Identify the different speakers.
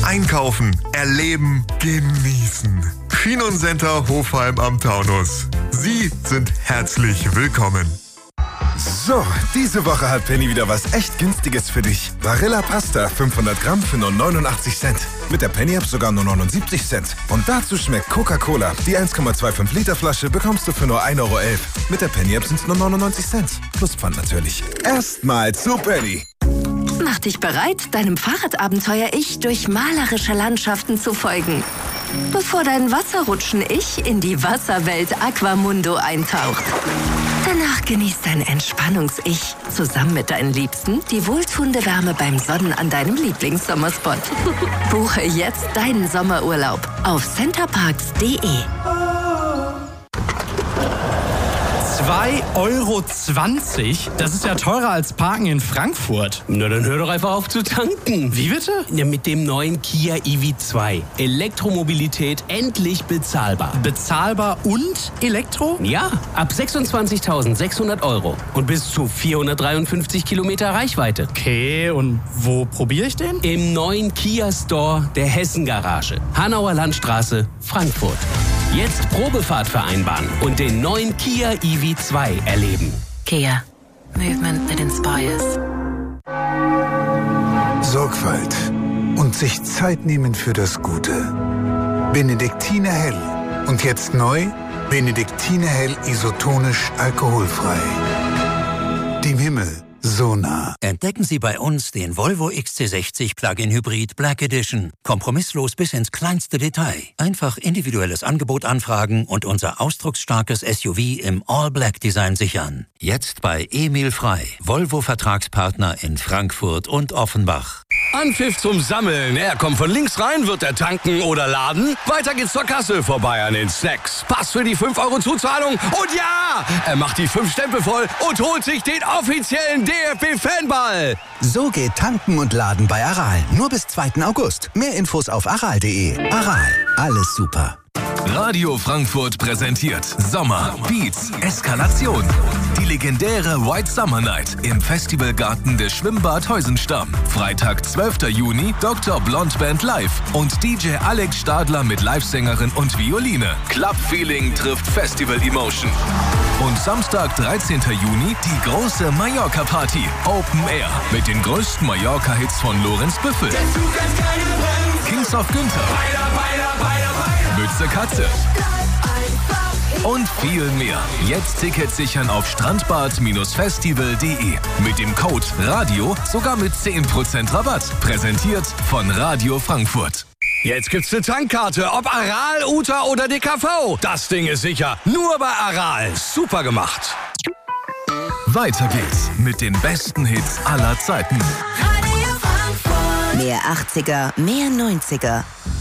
Speaker 1: Einkaufen, erleben, genießen. Chinon Center Hofheim am Taunus. Sie sind herzlich willkommen.
Speaker 2: So, diese Woche hat Penny wieder was echt Günstiges für dich. Barilla Pasta, 500 Gramm für nur 89 Cent. Mit der Penny-App sogar nur 79 Cent. Und dazu schmeckt Coca-Cola. Die 1,25 Liter Flasche bekommst du für nur 1,11 Euro. Mit der Penny-App sind es nur 99 Cent. Plus Pfand natürlich. Erstmal zu Penny.
Speaker 3: Mach dich bereit, deinem Fahrradabenteuer-Ich durch malerische Landschaften zu folgen. Bevor dein Wasserrutschen-Ich in die Wasserwelt Aquamundo eintaucht. Danach genießt dein Entspannungs-Ich zusammen mit deinen Liebsten die wohltuende Wärme beim Sonnen an deinem Lieblingssommerspot. Buche jetzt deinen Sommerurlaub auf centerparks.de.
Speaker 4: 2,20 Euro? Das ist ja teurer als Parken in Frankfurt.
Speaker 5: Na, dann hör doch einfach auf zu tanken.
Speaker 4: Wie bitte?
Speaker 5: Ja, mit dem neuen Kia EV2. Elektromobilität endlich bezahlbar.
Speaker 4: Bezahlbar und Elektro?
Speaker 5: Ja, ab 26.600 Euro und bis zu 453 Kilometer Reichweite.
Speaker 4: Okay, und wo probiere ich den?
Speaker 5: Im neuen Kia Store der Hessen-Garage. Hanauer Landstraße, Frankfurt. Jetzt Probefahrt vereinbaren und den neuen Kia EV2 erleben.
Speaker 3: Kia. Movement that inspires.
Speaker 6: Sorgfalt und sich Zeit nehmen für das Gute. Benediktiner Hell. Und jetzt neu, Benediktiner Hell isotonisch alkoholfrei. Dem Himmel so nah.
Speaker 7: Entdecken Sie bei uns den Volvo XC60 Plug-in Hybrid Black Edition. Kompromisslos bis ins kleinste Detail. Einfach individuelles Angebot anfragen und unser ausdrucksstarkes SUV im All-Black-Design sichern. Jetzt bei Emil Frei, Volvo-Vertragspartner in Frankfurt und Offenbach.
Speaker 8: Anpfiff zum Sammeln. Er kommt von links rein, wird er tanken oder laden. Weiter geht's zur Kasse, vorbei an den Snacks. Pass für die 5 Euro Zuzahlung. Und ja, er macht die 5 Stempel voll und holt sich den offiziellen DFB-Fanball.
Speaker 9: So geht tanken und laden bei Aral. Nur bis 2. August. Mehr Infos auf aral.de. Aral, alles super.
Speaker 10: Radio Frankfurt präsentiert Sommer, Beats, Eskalation. Die legendäre White Summer Night im Festivalgarten des Schwimmbad Heusenstamm. Freitag, 12. Juni, Dr. Blond Band live und DJ Alex Stadler mit Livesängerin und Violine. Club Feeling trifft Festival Emotion. Und Samstag, 13. Juni, die große Mallorca-Party. Open Air mit den größten Mallorca-Hits von Lorenz Büffel. Kings of Günther. Mütze Katze. Und viel mehr. Jetzt Tickets sichern auf strandbad-festival.de. Mit dem Code RADIO sogar mit 10% Rabatt. Präsentiert von Radio Frankfurt.
Speaker 8: Jetzt gibt's eine Tankkarte, ob Aral, Uta oder DKV. Das Ding ist sicher. Nur bei Aral. Super gemacht.
Speaker 10: Weiter geht's mit den besten Hits aller Zeiten.
Speaker 3: Mehr 80er, mehr 90er.